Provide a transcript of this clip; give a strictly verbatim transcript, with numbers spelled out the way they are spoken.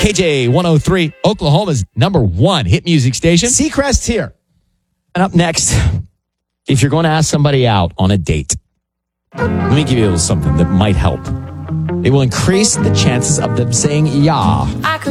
K J one oh three, Oklahoma's number one hit music station. Seacrest here. And up next, if you're going to ask somebody out on a date, let me give you a little something that might help. It will increase the chances of them saying yeah.